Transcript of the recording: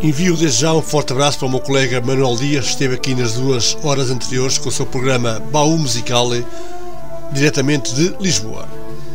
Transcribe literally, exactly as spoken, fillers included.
Envio desde já um forte abraço para o meu colega Manuel Dias, que esteve aqui nas duas horas anteriores com o seu programa Baú Musicale, diretamente de Lisboa.